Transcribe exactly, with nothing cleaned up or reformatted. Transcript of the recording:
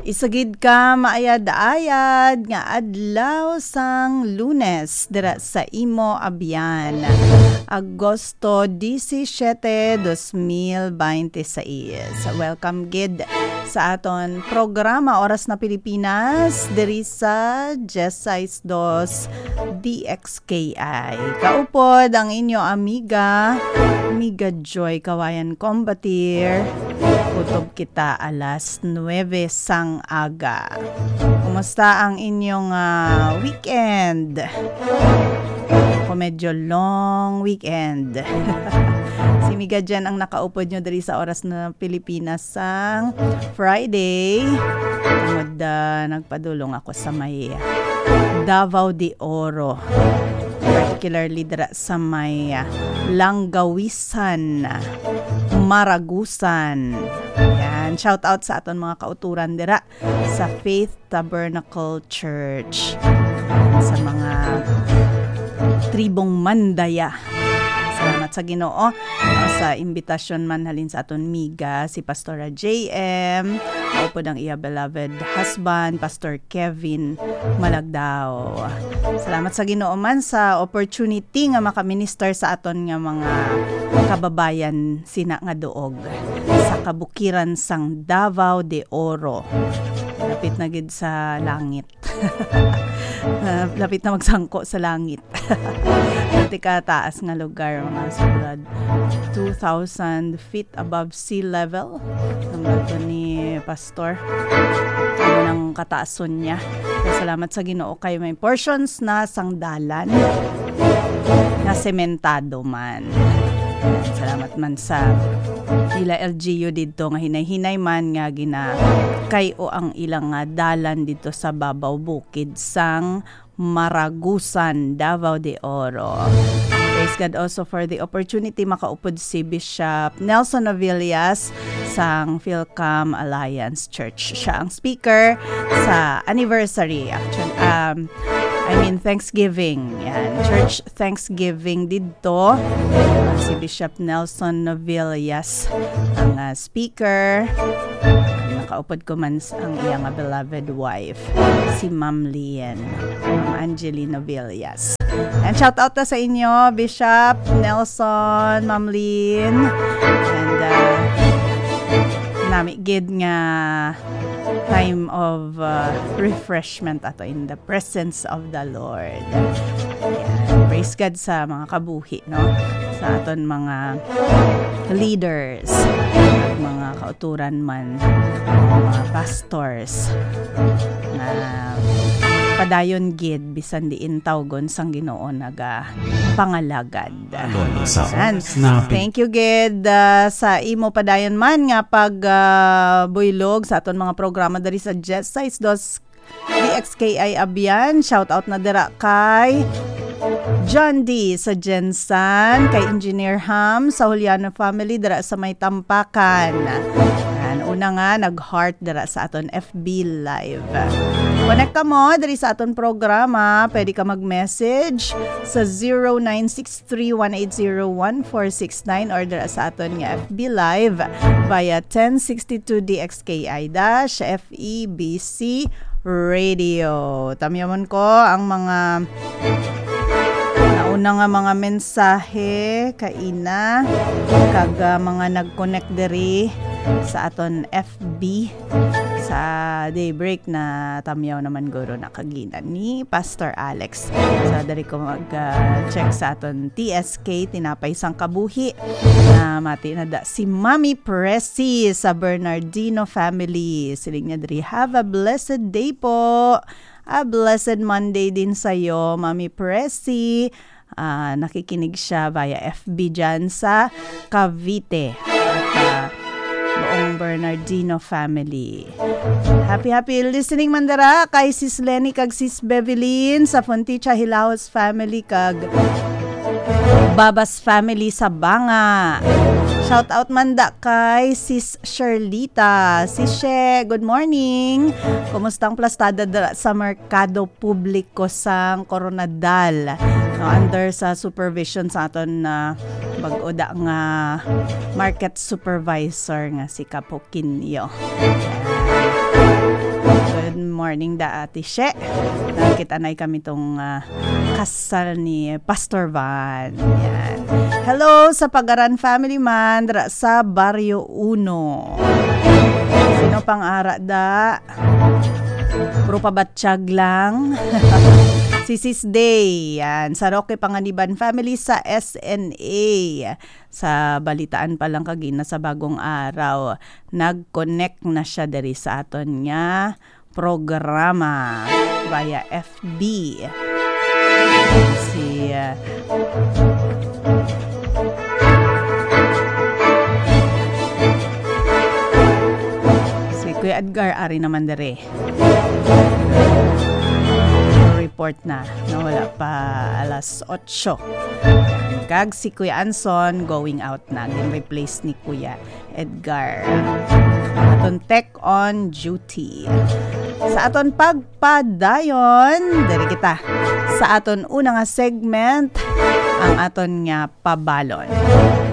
Isagid ka maayad-ayad nga adlaw sang Lunes dira sa imo abyan. Agosto disisiete, dos mil veintiséis. Welcome gid sa aton programa Oras na Pilipinas diri sa Jesais dos D X K I. Kaupod ang inyo amiga, amiga Joy Kawayan Combatir. Kutob kita alas nuwebe sang aga. Kumusta ang inyong uh, weekend? O medyo long weekend. Si Miga dyan ang nakaupod nyo dali sa Oras na Pilipinas sang Friday. Tungod uh, nagpadulong ako sa may Davao de Oro. Particularly dira sa may uh, Langgawisan, Maragusan. Yan, shout out sa aton mga kauturan dira sa Faith Tabernacle Church. Sa mga tribong Mandaya. Salamat sa Ginoo sa imbitasyon man halin sa aton miga si Pastora J M, upod ang iya beloved husband Pastor Kevin Malagdao. Salamat sa Ginoo man sa opportunity nga makaminister sa aton nga mga kababayan sina nga duog sa kabukiran sang Davao de Oro. Lapit na gid sa langit. Uh, lapit na magsangko sa langit. Pati ka taas nga lugar, mga sobrad two thousand feet above sea level. Ang bato ni Pastor. Ano nang kataason niya. Kaya salamat sa Ginoo kay may portions na sangdalan na sementado man. Salamat man sa ila L G U dito nga hinay-hinay man nga gina kay o ang ilang nga dalan dito sa babaw bukid sang Maragusan, Davao de Oro. Praise God also for the opportunity makaupod si Bishop Nelson Novillas sang Philcam Alliance Church. Siya ang speaker sa anniversary actually um I mean Thanksgiving. Yan, church Thanksgiving dito. Si Bishop Nelson Novillas ang uh, speaker. Nakaupod ko man ang iyang beloved wife, si Ma'am Lian, Ma'am Angelina Novillas. And shout out na sa inyo, Bishop Nelson, Ma'am Lian. And uh, nami gid nga time of uh, refreshment ato in the presence of the Lord. Ayan. Praise God sa mga kabuhi, no? Sa aton mga leaders, mga kauturan man, mga pastors na padayon gid bisan diin tawgon sang Ginoo naga pangalagad. Thank you gid uh, sa imo padayon man nga pag uh, buylog sa aton mga programa diri sa Jesais dos D X K I Abyan. Shout out na dira kay John D. sa Jensan, kay Engineer Ham sa Juliano family dira sa may Tampakan. Yan, una nga nag-heart dira sa aton F B Live. Konekta mo diri sa aton programa, pwede ka mag-message sa zero nine six three one eight zero one four six nine or dira sa aton nga F B Live via ten sixty-two D X K I dash F E B C Radio. Tamyamon ko ang mga nauna nga mga mensahe kaina kag uh, mga nag-connect diri sa aton F B sa daybreak na tamyaw naman guro nakaginan ni Pastor Alex. So dari ko mag-check uh, sa aton T S K tinapay sang kabuhi na mati na da si Mami Presi sa Bernardino family. Siling niya diri, have a blessed day po. A blessed Monday din sa'yo, Mami Presi. Uh, nakikinig siya via F B dyan sa Cavite at uh, buong Bernardino family. Happy happy listening mandara kay Sis Lenny kag Sis Bevelyn sa Fonticha Hilaos family kag Babas family sa Banga. Shout out manda kay Sis Sherlita. Sis She, good morning. Kumusta ang plastada sa Merkado Publiko sang Coronadal? No, under sa supervision sa aton na uh, bag-oda nga market supervisor nga si Kapo Kinyo. Good morning da Ate She. Nakita na kami tong uh, kasal ni Pastor Van. Yan. Hello sa Pagaran Family Man dra sa Barrio Uno. Sino pang ara da? Puro pabatsyag lang. Si Sis Day. Yan. Sa Roque Panganiban Family sa S N A. Sa balitaan pa lang kagina sa bagong araw. Nag-connect na siya dari sa aton nga programa via F B. Si uh, si Kuya Edgar ari naman dari. Report na na wala pa alas otso. Kag si Kuya Anson going out na, gin-replace ni Kuya Edgar. Aton tech on duty. Sa aton pagpadayon, diri kita. Sa aton una nga segment, ang aton nga pabalon.